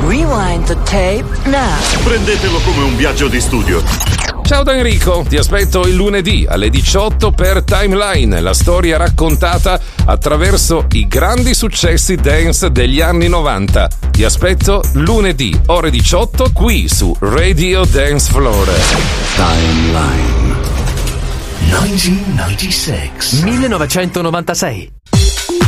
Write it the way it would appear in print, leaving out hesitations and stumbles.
Rewind the tape now. Prendetelo come un viaggio di studio. Ciao da Enrico, ti aspetto il lunedì alle 18 per Timeline, la storia raccontata attraverso i grandi successi dance degli anni 90. Ti aspetto lunedì, ore 18, qui su Radio Dance Floor. Timeline 1996.